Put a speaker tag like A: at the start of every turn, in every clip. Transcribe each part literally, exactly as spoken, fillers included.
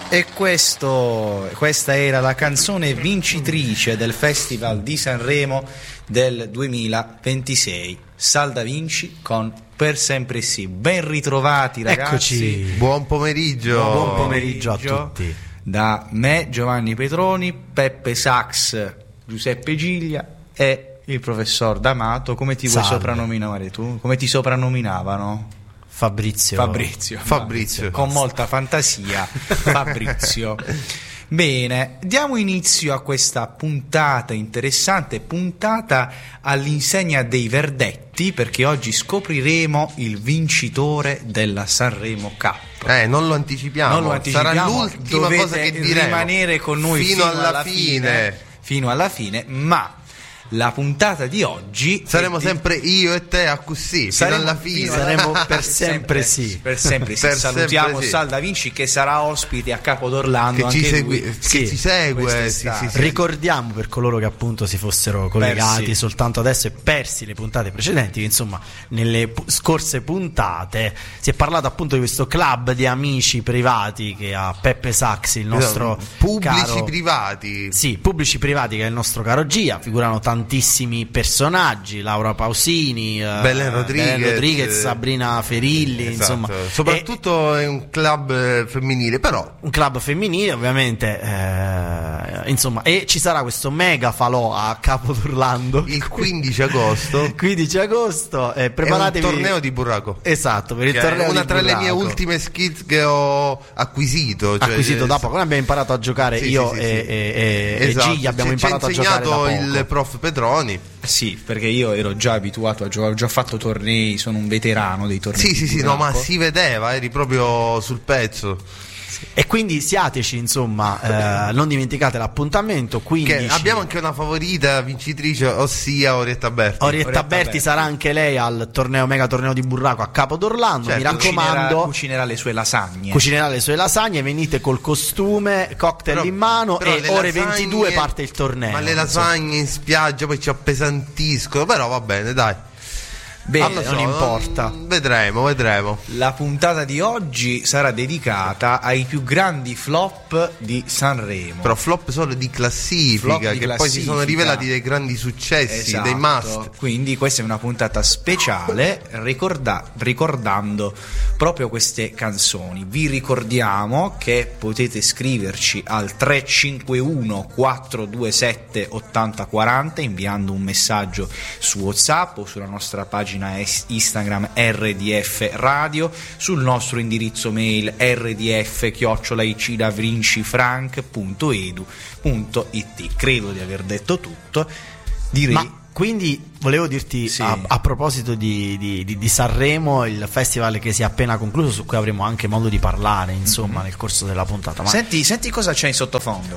A: E questo, questa era la canzone vincitrice del Festival di Sanremo del duemilaventisei, Sal Da Vinci con Per Sempre Sì. Ben ritrovati ragazzi.
B: Eccoci.
C: Buon pomeriggio.
B: Buon pomeriggio a tutti.
A: Da me, Giovanni Petroni, Peppe Sax, Giuseppe Giglia e il professor D'Amato. Come ti vuoi
B: Salve.
A: soprannominare tu? Come ti soprannominavano?
B: Fabrizio.
A: Fabrizio.
C: Fabrizio.
A: Con molta fantasia, Fabrizio. Bene, diamo inizio a questa puntata interessante, puntata all'insegna dei verdetti, perché oggi scopriremo il vincitore della Sanremo Cup.
C: Eh, non lo anticipiamo.
A: Non lo anticipiamo,
C: Sarà l'ultima
A: dovete
C: cosa che diremo.
A: rimanere con noi
C: fino,
A: fino,
C: alla,
A: alla
C: fine.
A: fine, fino alla fine, ma la puntata di oggi
C: Saremo
A: di...
C: sempre io e te a così,
A: Saremo-
C: fino alla fine.
B: saremo per sempre sì.
A: Per sempre sì.
C: Per
A: Salutiamo
C: sempre sì.
A: Sal Da Vinci che sarà ospite a Capo d'Orlando.
C: Che ci,
A: anche
C: segui-
A: lui.
C: che
B: Sì,
C: ci segue. Sì,
A: quest'estate.
C: sì, sì.
B: Ricordiamo per coloro che appunto si fossero collegati
A: Persi.
B: soltanto adesso e persi le puntate precedenti che insomma nelle pu- scorse puntate si è parlato appunto di questo club di amici privati che ha Peppe Sax, il nostro
C: Pubblici
B: caro...
C: privati.
B: Sì, pubblici privati, che è il nostro caro Gia, figurano tantissimi personaggi, Laura Pausini, eh,
C: Belen Rodriguez,
B: Belen Rodriguez,
C: eh,
B: Sabrina Ferilli,
C: Esatto.
B: insomma.
C: Soprattutto è un club eh, femminile, però
B: Un club femminile ovviamente, eh, insomma, e ci sarà questo mega falò a Capo d'Orlando
C: il quindici agosto
B: quindici agosto, eh,
C: è un
B: preparatevi.
C: torneo di burraco.
B: Esatto, per il
C: Che è
B: torneo
C: una
B: di
C: tra le mie
B: burraco.
C: ultime skills che ho acquisito. Cioè,
B: acquisito
C: eh,
B: da poco. Noi abbiamo imparato a giocare,
C: sì,
B: io
C: sì,
B: e,
C: sì, sì.
B: e, e, e
C: Esatto.
B: Gigli abbiamo
C: Ci- ci ha
B: imparato a giocare da poco.
C: insegnato il prof Petroni.
A: Sì, perché io ero già abituato a giocare, ho già fatto tornei, sono un veterano dei tornei.
C: Sì,
A: di
C: sì, sì, no, ma
A: burraco.
C: si vedeva, eri proprio sul pezzo.
B: E quindi siateci, insomma, eh, non dimenticate l'appuntamento. quindici
C: Che abbiamo anche una favorita vincitrice, ossia Orietta Berti.
B: Orietta
A: Orietta
B: Berti
A: Berti.
B: sarà anche lei al torneo mega torneo di burraco a Capo d'Orlando.
C: Certo.
B: Mi raccomando,
A: Cucinerà, cucinerà le sue lasagne.
B: cucinerà le sue lasagne. Venite col costume, cocktail
C: Però-
B: in mano,
C: però
B: e
C: le
B: ore
C: lasagne-
B: ventidue parte il torneo.
C: Ma le lasagne in spiaggia poi ci appesantiscono, però va bene, dai.
A: Bene,
C: Non lo
B: non
C: so,
B: importa.
C: non- Vedremo, vedremo.
A: la puntata di oggi sarà dedicata ai più grandi flop di Sanremo.
C: Però flop solo di classifica,
A: Flop di
C: che poi si sono
A: classifica.
C: rivelati dei grandi successi,
A: Esatto.
C: dei must.
A: Quindi questa è una puntata speciale ricorda- ricordando proprio queste canzoni. Vi ricordiamo che potete scriverci al tre cinque uno quattro due sette otto zero quattro zero inviando un messaggio su WhatsApp o sulla nostra pagina es- Instagram R D F Radio, sul nostro indirizzo mail r d f chiocciola i c da vinci frank punto e d u punto i t. Credo di aver detto tutto. Direi
B: Ma quindi volevo dirti,
A: Sì.
B: a, a proposito di, di, di, di Sanremo, il festival che si è appena concluso, su cui avremo anche modo di parlare, insomma, nel corso della puntata. Ma
A: Senti, senti cosa c'è in sottofondo.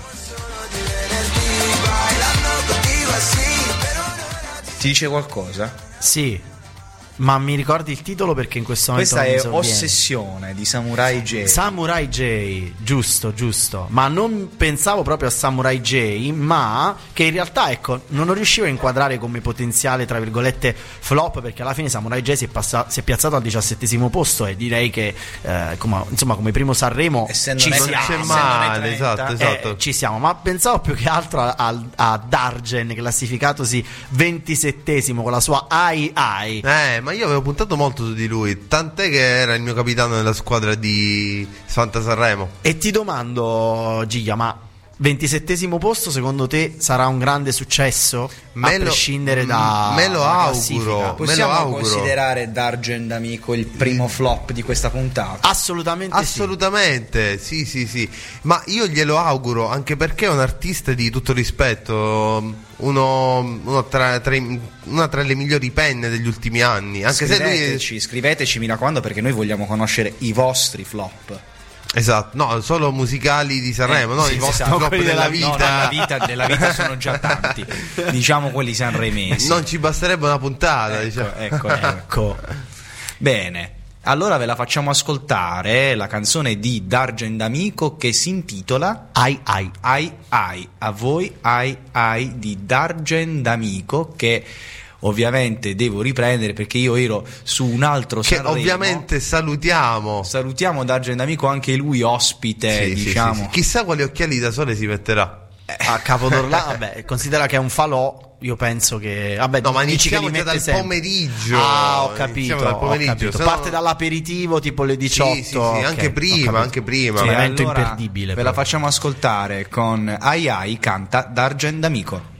A: Ti dice qualcosa?
B: sì, ma mi ricordi il titolo, perché in questo momento
A: Questa
B: non
A: è
B: mi sovviene.
A: Ossessione di Samurai J.
B: Samurai J, giusto, giusto. Ma non pensavo proprio a Samurai J, ma che in realtà, ecco, non riuscivo a inquadrare come potenziale, tra virgolette, flop, perché alla fine Samurai J si è, passa- si è piazzato al diciassettesimo posto, e direi che, eh, come, insomma, come primo Sanremo
A: Essendo
B: ci
A: ne-
C: Non
B: siamo.
C: c'è
A: essendo
C: male,
A: ne
C: esatto,
A: trenta.
C: esatto.
B: Eh, ci siamo, ma pensavo più che altro a, a, a Dargen, classificatosi ventisettesimo con la sua Ai Ai.
C: Eh, ma io avevo puntato molto su di lui, tant'è che era il mio capitano nella squadra di Santa Sanremo.
B: E ti domando, Giga, ma ventisettesimo posto secondo te sarà un grande successo?
C: Me
B: a
C: lo-
B: prescindere da
C: me lo
B: dalla
C: auguro.
B: classifica?
A: Possiamo
C: Me lo auguro.
A: considerare Dargen D'Amico il primo flop di questa puntata?
B: Assolutamente sì.
C: Assolutamente, sì, sì, sì. Ma io glielo auguro, anche perché è un artista di tutto rispetto, uno, uno tra, tra i- una tra le migliori penne degli ultimi anni. Anche se lui è,
A: Scriveteci, scriveteci, mi raccomando, perché noi vogliamo conoscere i vostri flop.
C: esatto, no, solo musicali di Sanremo,
A: Eh,
C: no,
A: sì,
C: i
A: sì,
C: vostri
A: esatto,
C: flop
B: quelli
C: della
B: della
C: vita.
A: No, nella vita, nella vita sono già tanti. Diciamo quelli sanremesi.
C: Non ci basterebbe una puntata,
A: ecco,
C: diciamo.
A: ecco, ecco.
B: Ecco.
A: Bene. Allora ve la facciamo ascoltare, la canzone di Dargen D'Amico che si intitola
B: Ai Ai.
A: Ai Ai. A voi Ai Ai di Dargen D'Amico, che ovviamente devo riprendere perché io ero su un altro
C: che
A: Sanremo.
C: Ovviamente salutiamo
A: Salutiamo D'Argent Amico, anche lui ospite,
C: sì,
A: diciamo.
C: sì, sì, sì. Chissà quali occhiali da sole si metterà
B: a Capodorlando. Vabbè, considera che è un falò. Io penso che vabbè,
C: no, ma
B: dici che li
C: iniziamo già
B: mette
C: dal
B: sempre.
C: pomeriggio.
B: Ah, ho capito,
C: Iniziamo dal pomeriggio,
B: ho capito.
C: se no-
B: Parte dall'aperitivo tipo le diciotto.
C: Sì, sì, sì,
B: ok,
C: anche
B: ho
C: prima,
B: capito.
C: anche prima.
B: Sì,
A: E
B: evento
A: allora
B: imperdibile
A: ve la
B: proprio.
A: facciamo ascoltare con Ai Ai canta D'Argent Amico.